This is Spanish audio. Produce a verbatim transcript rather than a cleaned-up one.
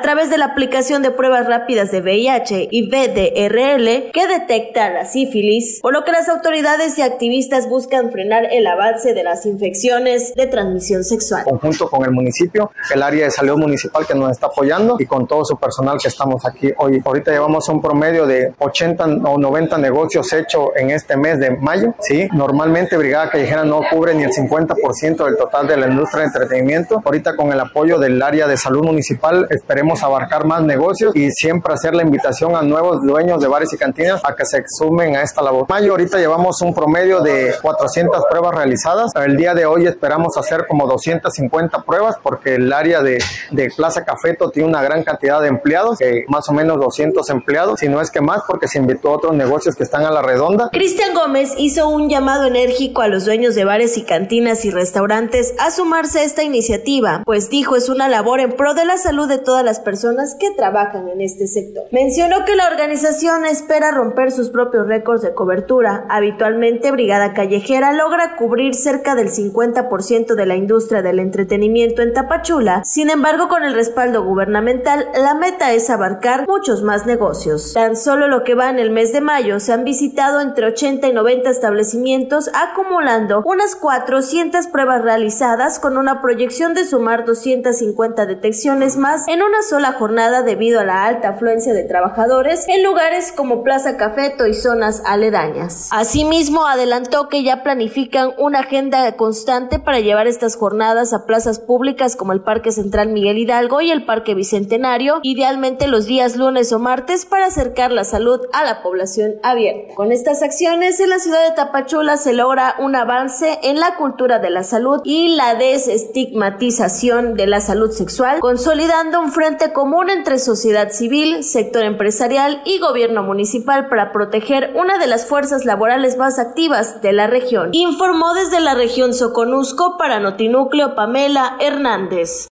través de la aplicación de pruebas rápidas de V I H y V D R L que detecta la sífilis, por lo que las autoridades y activistas buscan frenar el avance de las infecciones de transmisión sexual. Conjunto con el municipio, el área de salud municipal que nos está apoyando y con todo su personal que estamos aquí hoy. Ahorita llevamos un promedio de ochenta o noventa negocios hechos en este mes de mayo. Sí, normalmente Brigada Callejera no cubre ni el cincuenta por ciento del total de la industria de entretenimiento. Ahorita con el apoyo del área de salud municipal esperemos abarcar más negocios y siempre hacer la invitación a nuevos dueños de bares y cantinas a que se sumen a esta labor. Mayo ahorita llevamos un promedio de cuatrocientas pruebas realizadas. El día de hoy esperamos hacer como doscientas cincuenta pruebas porque el área de, de Plaza Cafeto tiene una gran cantidad de empleados, eh, más o menos doscientos empleados, si no es que más, porque se invitó a otros negocios que están a la redonda. Cristian Gómez hizo un llamado enérgico a los dueños de bares y cantinas y restaurantes a sumarse a esta iniciativa, pues dijo es una labor en pro de la salud de todas las personas que trabajan en este sector. Mencionó que la organización espera romper sus propios récords de cobertura. Habitualmente Brigada Callejera logra cubrir cerca del cincuenta por ciento de la industria del entretenimiento en Tapachula. Sin embargo, con el respaldo gubernamental, la meta es abarcar muchos más negocios. Tan solo lo que va en el mes de mayo se han visitado entre ochenta y noventa establecimientos, acumulando unas cuatrocientas pruebas realizadas con una proyección de sumar doscientas cincuenta detecciones más en una sola jornada debido a la alta afluencia de trabajadores en lugares como Plaza Cafeto y zonas aledañas. Asimismo, adelantó que ya planifican una agenda constante para llevar estas jornadas a plazas públicas como el Parque Central Miguel Hidalgo y el Parque Bicentenario, idealmente los días lunes o martes para acercar la salud a la población abierta. Con estas acciones en la ciudad de Tapachula se logra un avance en la cultura de la salud y la desestigmatización de la salud sexual, consolidando un frente común entre sociedad civil, sector empresarial y gobierno municipal para proteger una de las fuerzas laborales más activas de la región. Informó desde la región Soconusco para Notinúcleo Pamela Hernández.